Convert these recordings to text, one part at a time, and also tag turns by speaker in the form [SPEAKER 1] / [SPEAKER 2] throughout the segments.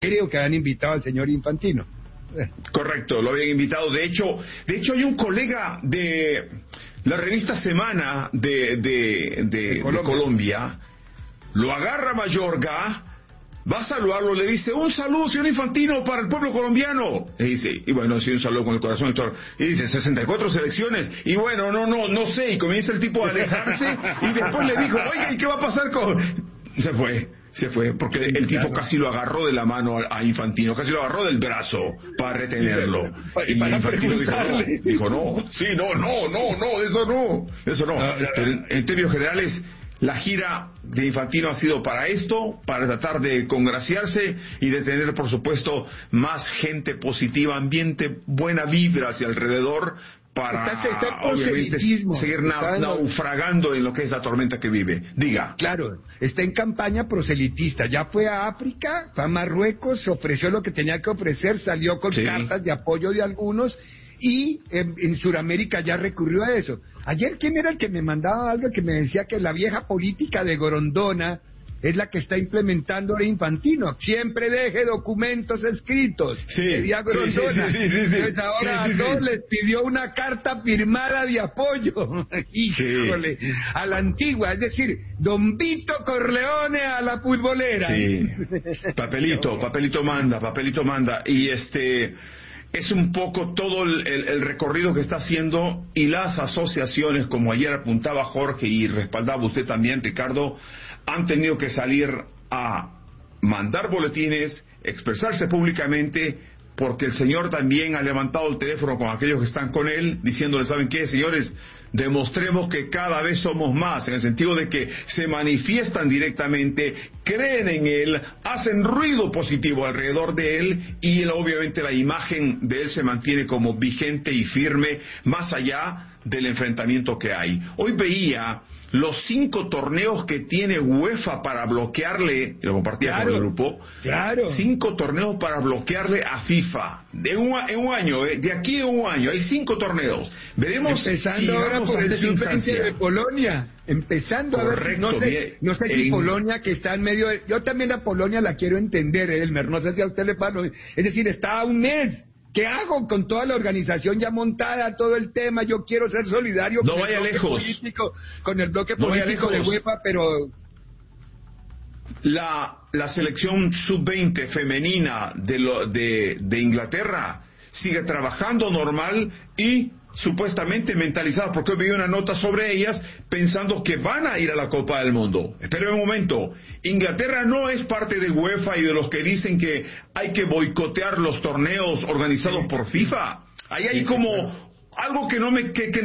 [SPEAKER 1] creo que han invitado al señor Infantino.
[SPEAKER 2] Correcto, lo habían invitado. De hecho hay un colega de la revista Semana de Colombia, lo agarra Mayorga, va a saludarlo, le dice, un saludo, señor Infantino, para el pueblo colombiano. Y dice, y bueno, sí, un saludo con el corazón y todo. Y dice, 64 selecciones, y bueno, no sé, y comienza el tipo a alejarse, y después le dijo, oiga, ¿y qué va a pasar con...? Se fue, porque el tipo casi lo agarró de la mano a Infantino, casi lo agarró del brazo para retenerlo. Y Infantino dijo, no, eso no. Pero en términos generales, la gira de Infantino ha sido para esto, para tratar de congraciarse y de tener, por supuesto, más gente positiva, ambiente, buena vibra hacia alrededor, para obviamente seguir naufragando en lo que es la tormenta que vive. Diga.
[SPEAKER 1] Claro, está en campaña proselitista, ya fue a África, fue a Marruecos, se ofreció lo que tenía que ofrecer, salió con cartas de apoyo de algunos, y en Sudamérica ya recurrió a eso. Ayer, ¿quién era el que me mandaba algo que me decía que la vieja política de Gorondona es la que está implementando ahora Infantino? Siempre deje documentos escritos. Entonces ahora a todos les pidió una carta firmada de apoyo. Híjole, a la antigua, es decir, Don Vito Corleone a la futbolera.
[SPEAKER 2] Sí, papelito manda. Y es un poco todo el recorrido que está haciendo, y las asociaciones, como ayer apuntaba Jorge y respaldaba usted también, Ricardo, han tenido que salir a mandar boletines, expresarse públicamente, porque el señor también ha levantado el teléfono con aquellos que están con él, diciéndoles, ¿saben qué, señores? Demostremos que cada vez somos más, en el sentido de que se manifiestan directamente, creen en él, hacen ruido positivo alrededor de él, y obviamente la imagen de él se mantiene como vigente y firme, más allá del enfrentamiento que hay. Hoy veía los 5 torneos que tiene UEFA para bloquearle, lo compartía con el grupo, 5 torneos para bloquearle a FIFA, en un año, de aquí a un año, hay 5 torneos. Veremos,
[SPEAKER 1] empezando ahora por el sub-20 de Polonia, empezando. Correcto, a ver, no sé si Polonia, que está en medio de... Yo también a Polonia la quiero entender, Elmer, no sé si a usted le pasa, es decir, está a un mes. ¿Qué hago con toda la organización ya montada, todo el tema? Yo quiero ser solidario
[SPEAKER 2] con el bloque
[SPEAKER 1] político, con el bloque político de UEFA, pero...
[SPEAKER 2] La selección sub-20 femenina de Inglaterra sigue trabajando normal y supuestamente mentalizadas, porque hoy vi una nota sobre ellas pensando que van a ir a la Copa del Mundo. Espera un momento, Inglaterra no es parte de UEFA y de los que dicen que hay que boicotear los torneos organizados por FIFA. Ahí hay como algo que no me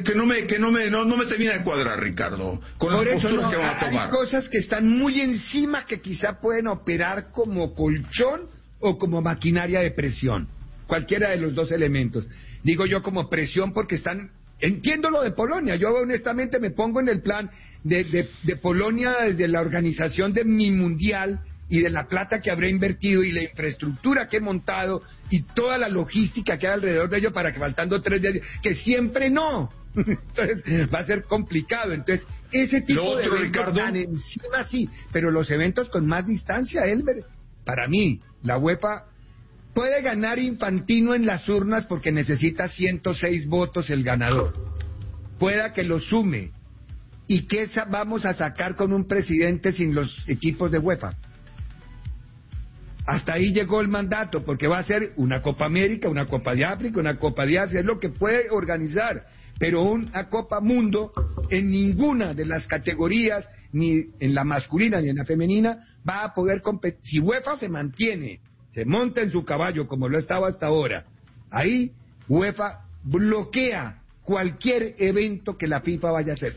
[SPEAKER 2] termina de cuadrar, Ricardo, con las posturas que van a tomar.
[SPEAKER 1] Hay cosas que están muy encima, que quizá pueden operar como colchón o como maquinaria de presión, cualquiera de los dos elementos. Digo yo como presión porque están... Entiendo lo de Polonia, yo honestamente me pongo en el plan de Polonia desde la organización de mi mundial y de la plata que habré invertido y la infraestructura que he montado y toda la logística que hay alrededor de ello, para que faltando 3 días, que siempre no. Entonces va a ser complicado. Entonces ese tipo de eventos, Ricardo, tan encima sí, pero los eventos con más distancia, Elmer, para mí la UEFA puede ganar Infantino en las urnas porque necesita 106 votos el ganador. Pueda que lo sume. ¿Y qué vamos a sacar con un presidente sin los equipos de UEFA? Hasta ahí llegó el mandato, porque va a ser una Copa América, una Copa de África, una Copa de Asia, es lo que puede organizar, pero una Copa Mundo en ninguna de las categorías, ni en la masculina ni en la femenina, va a poder competir. Si UEFA se mantiene, se monta en su caballo como lo ha estado hasta ahora, ahí UEFA bloquea cualquier evento que la FIFA vaya a hacer.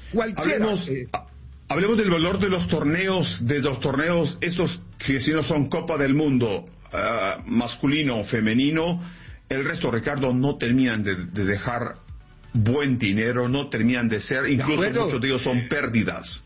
[SPEAKER 2] Hablemos del valor de los torneos, esos que si no son Copa del Mundo, masculino o femenino. El resto, Ricardo, no terminan de dejar buen dinero, no terminan de ser, incluso muchos de ellos son pérdidas.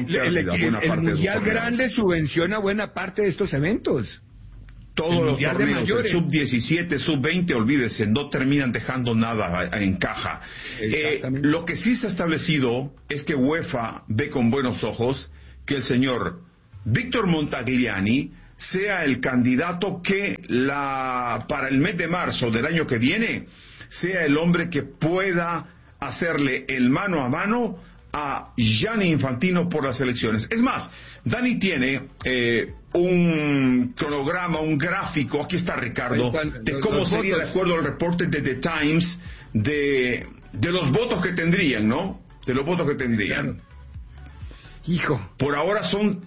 [SPEAKER 1] El Mundial Grande subvenciona buena parte de estos eventos.
[SPEAKER 2] Todos los torneos, el sub-17, sub-20, olvídese, no terminan dejando nada en caja. Lo que sí se ha establecido es que UEFA ve con buenos ojos que el señor Víctor Montagliani sea el candidato que para el mes de marzo del año que viene sea el hombre que pueda hacerle el mano a mano a Gianni Infantino por las elecciones. Es más, Dani tiene un cronograma, un gráfico, aquí está Ricardo, de cómo sería, de acuerdo al reporte de The Times, de los votos que tendrían, ¿no? De los votos que tendrían.
[SPEAKER 1] Claro. Hijo. Por ahora
[SPEAKER 2] son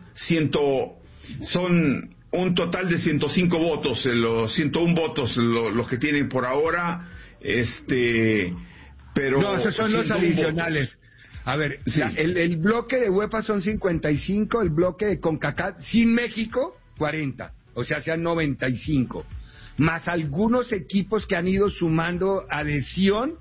[SPEAKER 2] un total de 105 votos, los 101 votos los que tienen por ahora, pero...
[SPEAKER 1] No, esos son los adicionales. Votos. A ver, sí. el bloque de UEFA son 55, el bloque de CONCACAF sin México, 40, o sea, sean 95, más algunos equipos que han ido sumando adhesión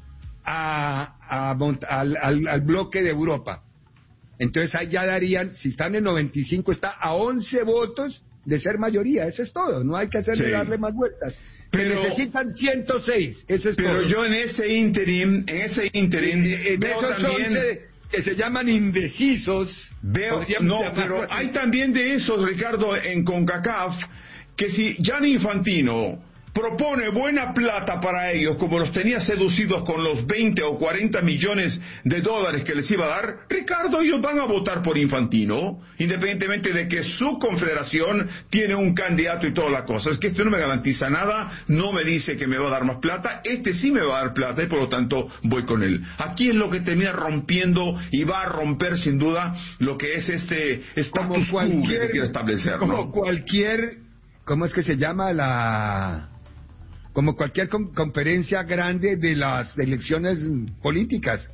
[SPEAKER 1] al bloque de Europa. Entonces ahí ya darían, si están en 95, está a 11 votos de ser mayoría, eso es todo, no hay que darle más vueltas. Pero necesitan 106, eso es
[SPEAKER 2] pero todo. Yo en ese interim veo
[SPEAKER 1] esos
[SPEAKER 2] también
[SPEAKER 1] 11 que se llaman indecisos.
[SPEAKER 2] Pero hay también de esos, Ricardo, en CONCACAF, que si Gianni Infantino propone buena plata para ellos, como los tenía seducidos con los 20 o 40 millones de dólares que les iba a dar, Ricardo, ellos van a votar por Infantino, independientemente de que su confederación tiene un candidato y toda la cosa. Es que esto no me garantiza nada, no me dice que me va a dar más plata, sí me va a dar plata y por lo tanto voy con él. Aquí es lo que termina rompiendo y va a romper sin duda lo que es status quo que se quiere establecer, ¿no?
[SPEAKER 1] Como cualquier, ¿cómo es que se llama como cualquier conferencia grande de las elecciones políticas,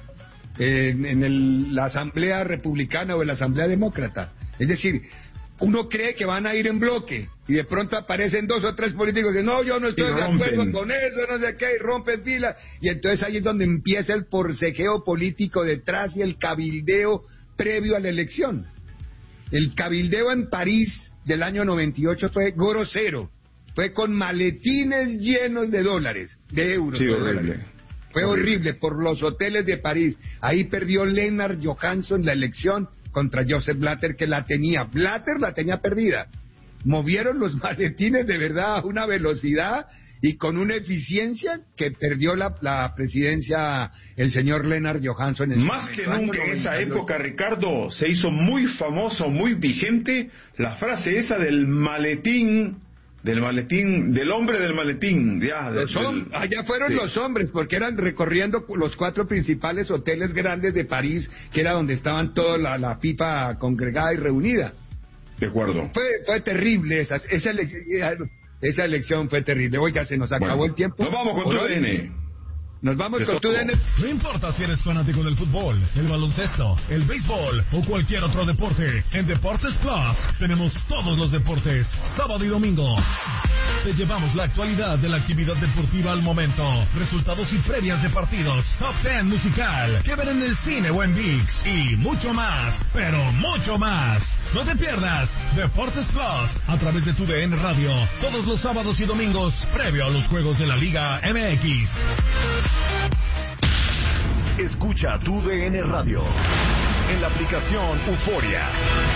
[SPEAKER 1] en la Asamblea Republicana o en la Asamblea Demócrata. Es decir, uno cree que van a ir en bloque y de pronto aparecen 2 o 3 políticos que no, yo no estoy de acuerdo con eso, no sé qué, y rompen filas, y entonces ahí es donde empieza el forcejeo político detrás y el cabildeo previo a la elección. El cabildeo en París del año 98 fue grosero. Fue con maletines llenos de dólares, de euros.
[SPEAKER 2] Sí, horrible.
[SPEAKER 1] Fue horrible por los hoteles de París. Ahí perdió Lennart Johansson la elección contra Joseph Blatter, que la tenía. Blatter la tenía perdida. Movieron los maletines de verdad a una velocidad y con una eficiencia que perdió la presidencia el señor Lennart Johansson.
[SPEAKER 2] Más que nunca en esa época, Ricardo, se hizo muy famoso, muy vigente la frase esa del maletín, del hombre del maletín.
[SPEAKER 1] Allá fueron los hombres, porque eran recorriendo los 4 principales hoteles grandes de París, que era donde estaban toda la pipa congregada y reunida.
[SPEAKER 2] De acuerdo.
[SPEAKER 1] Fue terrible esa elección fue terrible. Oiga, se nos acabó el tiempo.
[SPEAKER 2] Nos vamos con TUDN.
[SPEAKER 1] Nos vamos con TUDN.
[SPEAKER 3] No importa si eres fanático del fútbol, el baloncesto, el béisbol o cualquier otro deporte, en Deportes Plus tenemos todos los deportes, sábado y domingo. Te llevamos la actualidad de la actividad deportiva al momento, resultados y previas de partidos, top 10 musical, que ver en el cine o en ViX y mucho más, pero mucho más. No te pierdas Deportes Plus a través de TUDN Radio, todos los sábados y domingos, previo a los juegos de la Liga MX.
[SPEAKER 4] Escucha TUDN Radio en la aplicación Euforia.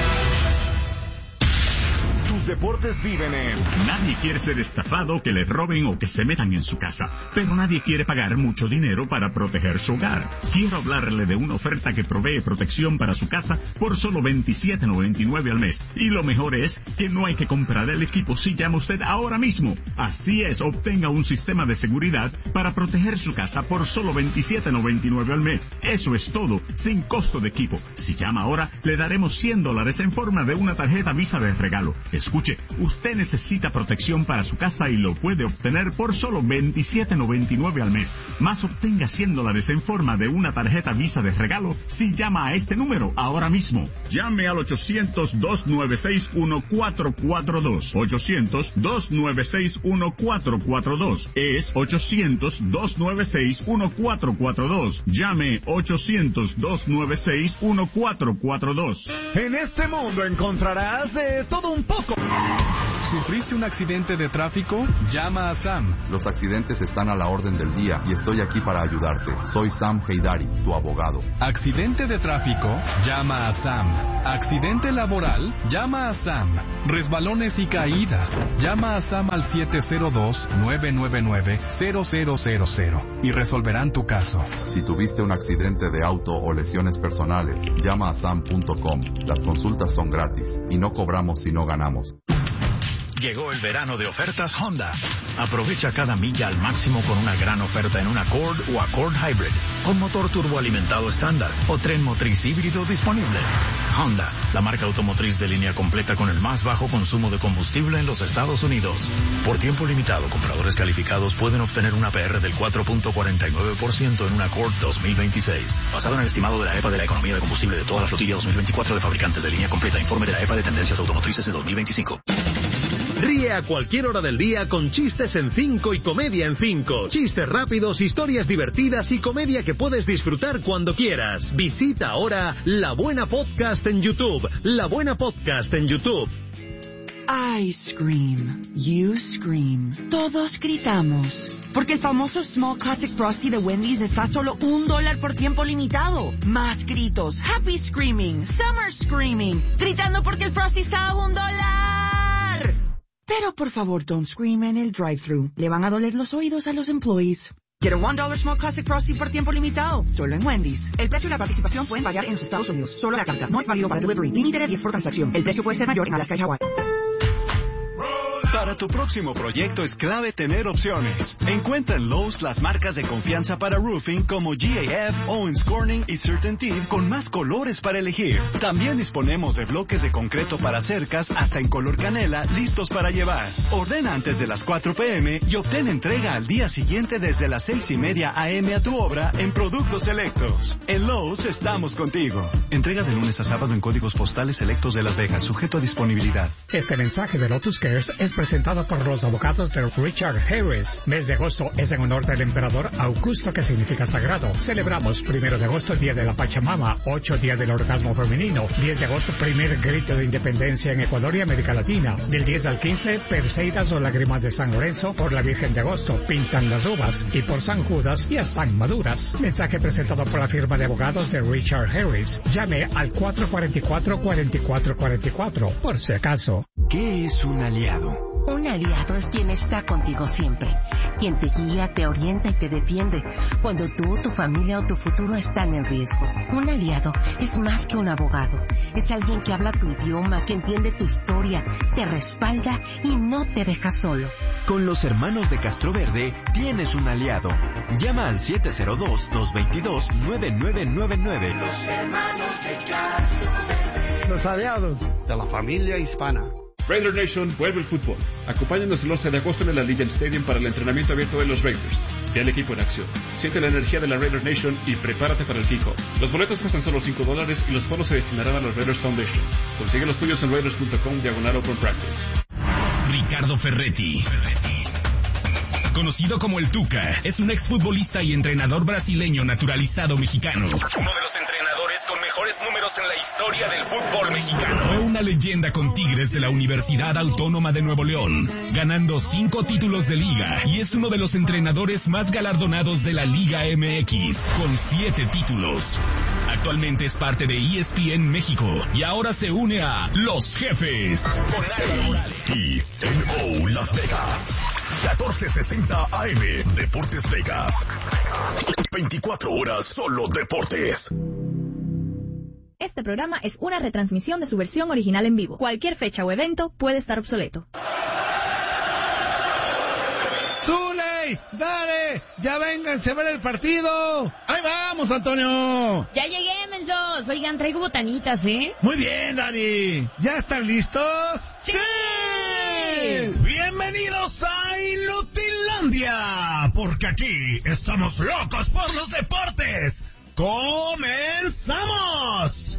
[SPEAKER 4] Tus deportes viven en...
[SPEAKER 5] Nadie quiere ser estafado, que le roben o que se metan en su casa, pero nadie quiere pagar mucho dinero para proteger su hogar. Quiero hablarle de una oferta que provee protección para su casa por solo $27.99 al mes. Y lo mejor es que no hay que comprar el equipo si llama usted ahora mismo. Así es, obtenga un sistema de seguridad para proteger su casa por solo $27.99 al mes. Eso es todo, sin costo de equipo. Si llama ahora, le daremos $100 en forma de una tarjeta Visa de regalo. Escuche, usted necesita protección para su casa y lo puede obtener por solo $27.99 al mes. Más obtenga $100 en forma de una tarjeta Visa de regalo si llama a este número ahora mismo. Llame al 800-296-1442. 800-296-1442. Es 800-296-1442. Llame 800-296-1442.
[SPEAKER 4] En este mundo encontrarás de todo un poco.
[SPEAKER 6] ¿Sufriste un accidente de tráfico? Llama a Sam.
[SPEAKER 7] Los accidentes están a la orden del día y estoy aquí para ayudarte. Soy Sam Heydari, tu abogado.
[SPEAKER 6] ¿Accidente de tráfico? Llama a Sam. ¿Accidente laboral? Llama a Sam. ¿Resbalones y caídas? Llama a Sam al 702-999-0000 y resolverán tu caso.
[SPEAKER 7] Si tuviste un accidente de auto o lesiones personales, llama a sam.com. Las consultas son gratis y no cobramos si no ganamos.
[SPEAKER 5] Llegó el verano de ofertas Honda. Aprovecha cada milla al máximo con una gran oferta en un Accord o Accord Hybrid, con motor turboalimentado estándar o tren motriz híbrido disponible. Honda, la marca automotriz de línea completa con el más bajo consumo de combustible en los Estados Unidos. Por tiempo limitado, compradores calificados pueden obtener una APR del 4.49% en un Accord 2026. Basado en el estimado de la EPA de la economía de combustible de toda la flotilla 2024 de fabricantes de línea completa. Informe de la EPA de tendencias automotrices de 2025.
[SPEAKER 8] Ríe a cualquier hora del día con chistes en 5 y comedia en 5. Chistes rápidos, historias divertidas y comedia que puedes disfrutar cuando quieras. Visita ahora La Buena Podcast en YouTube. La Buena Podcast en YouTube.
[SPEAKER 9] I scream, you scream, todos gritamos. Porque el famoso Small Classic Frosty de Wendy's está a solo $1 por tiempo limitado. Más gritos, happy screaming, summer screaming, gritando porque el Frosty está a $1. Pero por favor, don't scream en el drive-thru. Le van a doler los oídos a los employees. Get a $1 Small Classic Frosty por tiempo limitado, solo en Wendy's. El precio y la participación pueden variar en los Estados Unidos. Solo la carta. No es válido para delivery. Límite de 10 por transacción. El precio puede ser mayor en Alaska y Hawái.
[SPEAKER 6] Para tu próximo proyecto es clave tener opciones. Encuentra en Lowe's las marcas de confianza para roofing como GAF, Owens Corning y CertainTeed con más colores para elegir. También disponemos de bloques de concreto para cercas hasta en color canela listos para llevar. Ordena antes de las 4 p.m. y obtén entrega al día siguiente desde las 6:30 a.m. a tu obra en productos selectos. En Lowe's estamos contigo. Entrega de lunes a sábado en códigos postales selectos de Las Vegas, sujeto a disponibilidad.
[SPEAKER 10] Este mensaje de Lotus Cares es presentado por los abogados de Richard Harris. Mes de agosto es en honor del emperador Augusto, que significa sagrado. Celebramos 1 de agosto, Día de la Pachamama, 8 Día del Orgasmo Femenino, 10 de agosto, primer grito de independencia en Ecuador y América Latina. Del 10 al 15, Perseidas o Lágrimas de San Lorenzo, por la Virgen de Agosto, pintan las uvas, y por San Judas ya están maduras. Mensaje presentado por la firma de abogados de Richard Harris. Llame al 444-4444, por si acaso.
[SPEAKER 6] ¿Qué es un aliado?
[SPEAKER 11] Un aliado es quien está contigo siempre, quien te guía, te orienta y te defiende cuando tú, tu familia o tu futuro están en riesgo. Un aliado es más que un abogado, es alguien que habla tu idioma, que entiende tu historia, te respalda y no te deja solo.
[SPEAKER 8] Con los hermanos de Castroverde tienes un aliado. Llama al 702-222-9999.
[SPEAKER 12] Los hermanos de Castroverde.
[SPEAKER 13] Los aliados de la familia hispana.
[SPEAKER 14] Raider Nation vuelve el fútbol. Acompáñanos el 11 de agosto en el Allegiant Stadium para el entrenamiento abierto de los Raiders. Ve al equipo en acción. Siente la energía de la Raider Nation y prepárate para el kickoff. Los boletos cuestan solo $5 y los fondos se destinarán a los Raiders Foundation. Consigue los tuyos en raiders.com/open practice.
[SPEAKER 15] Ricardo Ferretti. Conocido como el Tuca, es un exfutbolista y entrenador brasileño naturalizado mexicano. Uno de los entrenadores con mejores números en la historia del fútbol mexicano. Fue una leyenda con Tigres de la Universidad Autónoma de Nuevo León, ganando 5 títulos de liga, y es uno de los entrenadores más galardonados de la Liga MX, con 7 títulos. Actualmente es parte de ESPN México y ahora se une a Los Jefes. Con Alan Morales.
[SPEAKER 3] TNO Las Vegas. 1460 AM, Deportes Vegas. 24 horas solo deportes.
[SPEAKER 16] Este programa es una retransmisión de su versión original en vivo. Cualquier fecha o evento puede estar obsoleto.
[SPEAKER 1] ¡Zuley! ¡Dale! ¡Ya vénganse a ver el partido!
[SPEAKER 2] ¡Ahí vamos, Antonio!
[SPEAKER 17] Ya llegué, mensos. Oigan, traigo botanitas, ¿eh?
[SPEAKER 1] Muy bien, Dani. ¿Ya están listos?
[SPEAKER 17] ¡Sí!
[SPEAKER 3] Bienvenidos a Inutilandia, porque aquí estamos locos por los deportes. ¡Comenzamos!